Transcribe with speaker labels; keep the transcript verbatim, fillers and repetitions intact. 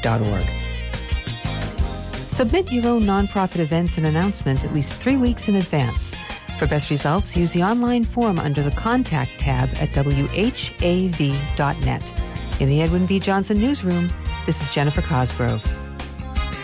Speaker 1: dot org. Submit your own nonprofit events and announcement at least three weeks in advance. For best results, use the online form under the Contact tab at W H A V dot net. In the Edwin V. Johnson Newsroom, this is Jennifer Cosgrove.